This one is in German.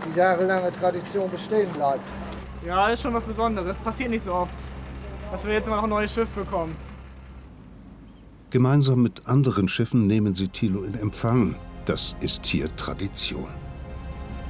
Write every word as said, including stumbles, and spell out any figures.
die jahrelange Tradition bestehen bleibt. Ja, ist schon was Besonderes. Passiert nicht so oft, dass wir jetzt immer noch ein neues Schiff bekommen. Gemeinsam mit anderen Schiffen nehmen sie Thilo in Empfang. Das ist hier Tradition.